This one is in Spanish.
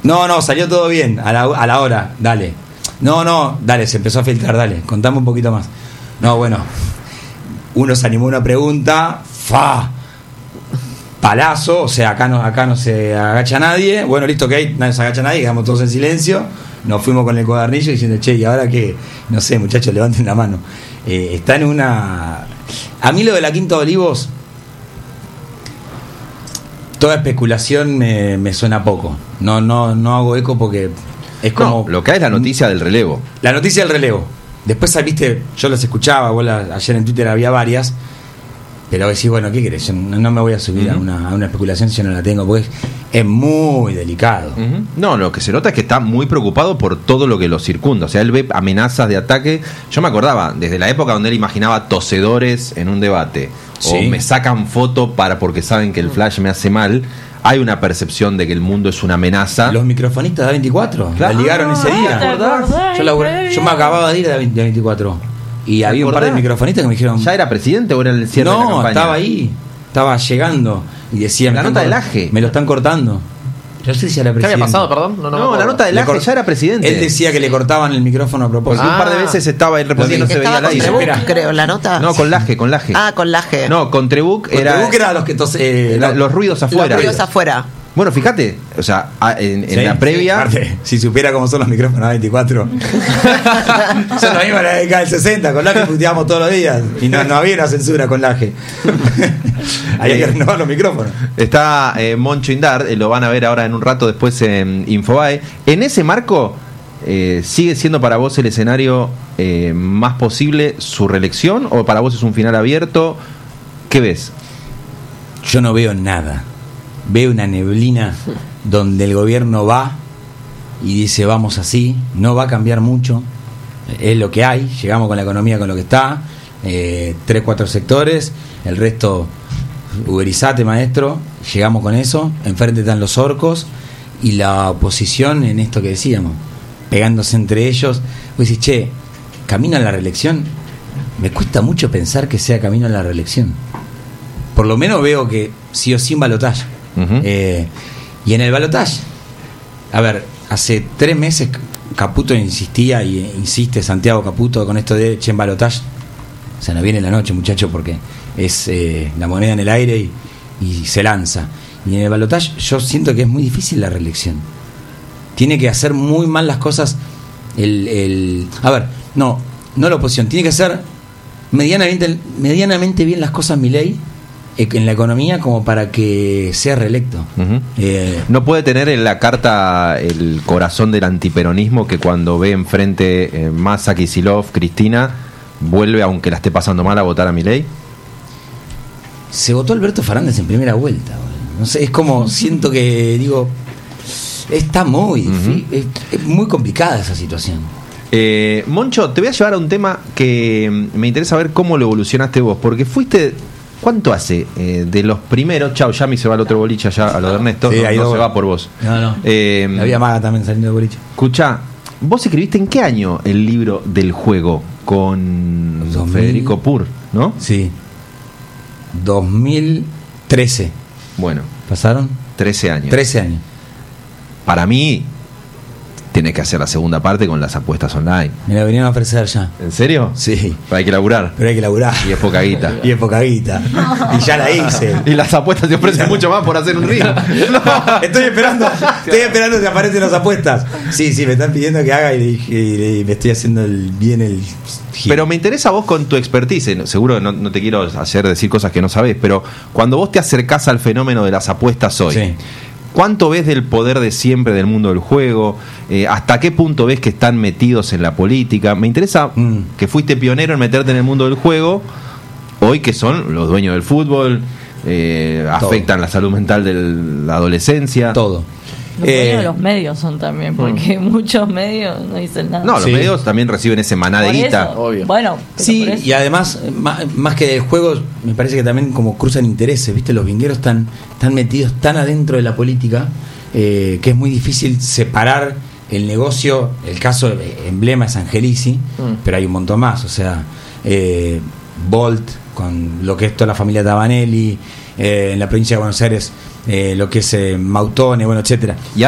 No, salió todo bien, a la hora, dale. No, dale, se empezó a filtrar, dale, contame un poquito más. No, bueno, uno se animó a una pregunta, palazo, o sea, acá no se agacha nadie. Bueno, listo, ok, nadie se agacha nadie, quedamos todos en silencio. Nos fuimos con el cuadernillo diciendo, che, ¿y ahora qué? No sé, muchachos, levanten la mano. Está en una... A mí lo de la Quinta de Olivos, toda especulación me suena poco. No hago eco porque es como... No, lo que hay es la noticia del relevo. La noticia del relevo. Después, viste, yo las escuchaba, ayer en Twitter había varias, pero decís, bueno, ¿qué querés? Yo no me voy a subir a una especulación si yo no la tengo, porque es muy delicado. No, lo que se nota es que está muy preocupado por todo lo que lo circunda. O sea, él ve amenazas de ataque. Yo me acordaba, desde la época donde él imaginaba tosedores en un debate, sí, o me sacan foto porque saben que el flash me hace mal. Hay una percepción de que el mundo es una amenaza. Los microfonistas de 24 claro, la ligaron ese día. Yo me acababa de ir de 24 y había un par de microfonistas que me dijeron... ¿Ya era presidente o era el cierre de la campaña? No, estaba ahí, estaba llegando y decía... La nota del AGE. Me lo están cortando. No sé si era presidente. ¿Qué había pasado, perdón? No, la nota del AGE ya era presidente. Él decía que le cortaban el micrófono a propósito. Porque un par de veces estaba él respondiendo, no se veía al aire. Trebuch, creo, la nota. No, con Laje. Ah, con Laje. No, con Trebuch era... Trebuch era los que los ruidos afuera. Los ruidos afuera. Bueno, fíjate, o sea, en sí, la previa... Sí, si supiera cómo son los micrófonos a 24. Son los mismos en la década del 60, con Laje puteábamos todos los días. Y no había una censura con Laje. Había que renovar los micrófonos. Está Moncho Indar, lo van a ver ahora en un rato después en Infobae. En ese marco, ¿sigue siendo para vos el escenario más posible su reelección? ¿O para vos es un final abierto? ¿Qué ves? Yo no veo nada. Veo una neblina donde el gobierno va y dice vamos así, no va a cambiar mucho, es lo que hay, llegamos con la economía con lo que está, 3-4 sectores, el resto uberizate maestro, llegamos con eso, enfrente están los orcos y la oposición en esto que decíamos, pegándose entre ellos. Pues decís, che, camino a la reelección, me cuesta mucho pensar que sea camino a la reelección, por lo menos veo que sí o sí un balotaje. Y en el balotaje, a ver, hace 3 meses Caputo insistía y insiste Santiago Caputo con esto de en balotaje, o sea, no viene la noche, muchachos, porque es la moneda en el aire y se lanza. Y en el balotaje yo siento que es muy difícil la reelección. Tiene que hacer muy mal las cosas a ver, no la oposición, tiene que hacer medianamente bien las cosas Milei en la economía como para que sea reelecto. No puede tener en la carta el corazón del antiperonismo que cuando ve enfrente Massa, Kicillof, Cristina, vuelve, aunque la esté pasando mal, a votar a Milei. Se votó Alberto Fernández en primera vuelta. No sé, es como, siento que, digo, está muy difícil, es muy complicada esa situación. Moncho, te voy a llevar a un tema que me interesa ver cómo lo evolucionaste vos, porque fuiste... ¿Cuánto hace de los primeros? Chau, Yami se va al otro boliche allá, a lo de Ernesto. Sí, no se va por vos. No. Había Maga también saliendo de boliche. Escuchá, vos escribiste en qué año el libro del juego con 2000... Federico Pur, ¿no? Sí. 2013. Bueno. ¿Pasaron? 13 años. 13 años. Para mí, tenés que hacer la segunda parte con las apuestas online. Me la venían a ofrecer ya. ¿En serio? Sí. Pero hay que laburar. Y es poca guita. Y ya la hice. Y las apuestas te ofrecen mucho más por hacer un ring. No, estoy esperando que aparecen las apuestas. Sí, me están pidiendo que haga y me estoy haciendo bien el giro. Pero me interesa vos con tu expertise. Seguro no te quiero hacer decir cosas que no sabés, pero cuando vos te acercás al fenómeno de las apuestas hoy, sí, ¿cuánto ves del poder de siempre del mundo del juego? ¿Hasta qué punto ves que están metidos en la política? Me interesa que fuiste pionero en meterte en el mundo del juego, hoy que son los dueños del fútbol, afectan la salud mental de la adolescencia. Todo. Los dueños de los medios son también, porque muchos medios no dicen nada. No, los medios también reciben ese maná de guita. Obvio. Bueno, sí, y además, más que del juego, me parece que también como cruzan intereses, ¿viste? Los vingueros están metidos tan adentro de la política que es muy difícil separar el negocio. El caso emblema es Angelici, pero hay un montón más, o sea, Bolt, con lo que es toda la familia Tabanelli, en la provincia de Buenos Aires, lo que es Mautone, bueno, etcétera.